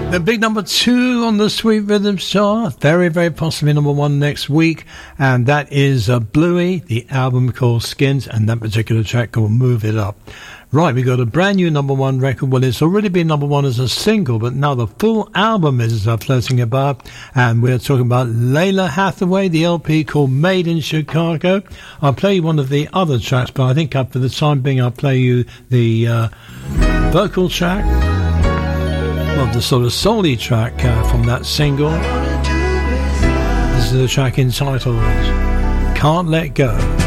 The big number 2 on the Sweet Rhythm chart, very, very possibly number 1 next week, and that is Bluey, the album called Skins, and that particular track called Move It Up. Right, we got a brand new number 1 record. Well, it's already been number 1 as a single, but now the full album is floating about, and we're talking about Lalah Hathaway, the LP called Made in Chicago. I'll play you one of the other tracks, but I think for the time being I'll play you the vocal track. Well, the sort of soul-y track from that single. This is the track entitled Can't Let Go.